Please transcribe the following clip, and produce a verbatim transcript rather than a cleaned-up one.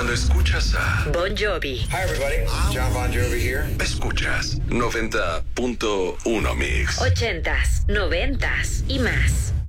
Cuando escuchas a Bon Jovi. Hi everybody, John Bon Jovi here. Escuchas noventa punto uno Mix. Ochentas, noventas y más.